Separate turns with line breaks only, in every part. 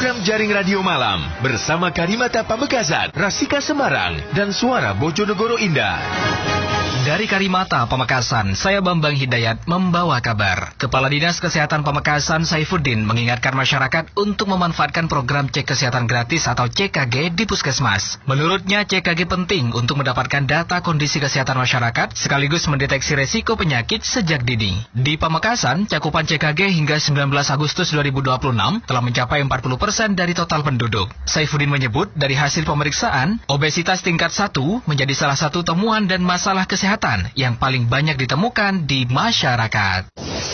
program Jaring Radio Malam bersama Karimata Pamekasan, Rasika Semarang, dan Suara Bojonegoro Indah.
Dari Karimata Pamekasan, saya Bambang Hidayat membawa kabar. Kepala Dinas Kesehatan Pamekasan Saifuddin mengingatkan masyarakat untuk memanfaatkan program cek kesehatan gratis atau CKG di Puskesmas. Menurutnya, CKG penting untuk mendapatkan data kondisi kesehatan masyarakat sekaligus mendeteksi resiko penyakit sejak dini. Di Pamekasan, cakupan CKG hingga 19 Agustus 2026 telah mencapai 40% dari total penduduk. Saifuddin menyebut dari hasil pemeriksaan, obesitas tingkat 1 menjadi salah satu temuan dan masalah kesehatan yang paling banyak ditemukan di masyarakat.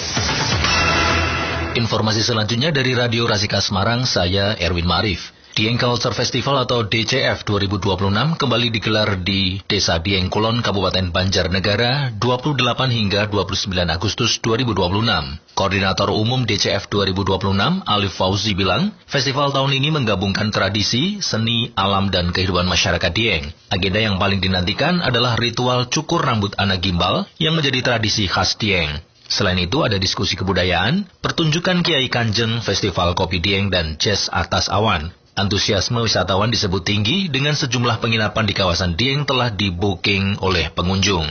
Informasi selanjutnya dari Radio Rasika Semarang, saya Erwin Ma'arif. Dieng Culture Festival atau DCF 2026 kembali digelar di Desa Dieng Kulon, Kabupaten Banjarnegara 28 hingga 29 Agustus 2026. Koordinator Umum DCF 2026, Alif Fauzi bilang, festival tahun ini menggabungkan tradisi, seni, alam, dan kehidupan masyarakat Dieng. Agenda yang paling dinantikan adalah ritual cukur rambut anak gimbal yang menjadi tradisi khas Dieng. Selain itu ada diskusi kebudayaan, pertunjukan Kiai Kanjeng, festival kopi Dieng, dan jazz atas awan. Antusiasme wisatawan disebut tinggi dengan sejumlah penginapan di kawasan Dieng telah di-booking oleh pengunjung.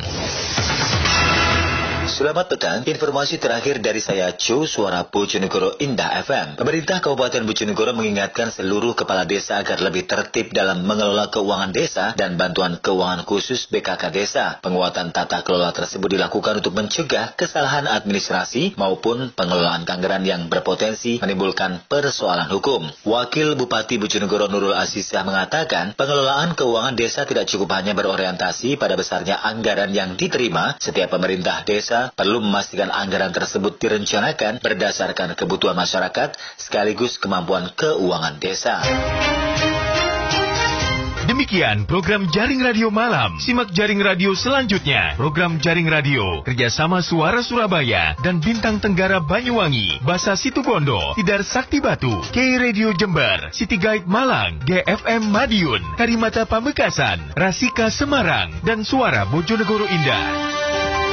Selamat petang, informasi terakhir dari saya Cu, Suara Bojonegoro Indah FM. Pemerintah Kabupaten Bojonegoro mengingatkan seluruh kepala desa agar lebih tertib dalam mengelola keuangan desa dan bantuan keuangan khusus BKK desa. Penguatan tata kelola tersebut dilakukan untuk mencegah kesalahan administrasi maupun pengelolaan anggaran yang berpotensi menimbulkan persoalan hukum. Wakil Bupati Bojonegoro Nurul Azizah mengatakan, pengelolaan keuangan desa tidak cukup hanya berorientasi pada besarnya anggaran yang diterima. Setiap pemerintah desa perlu memastikan anggaran tersebut direncanakan berdasarkan kebutuhan masyarakat sekaligus kemampuan keuangan desa.
Demikian program Jaring Radio Malam. Simak Jaring Radio selanjutnya. Program Jaring Radio kerjasama Suara Surabaya dan Bintang Tenggara Banyuwangi, Basa Situbondo, Tidar Sakti Batu, K Radio Jember, City Guide Malang, GFM Madiun, Karimata Pamekasan, Rasika Semarang, dan Suara Bojonegoro Indah.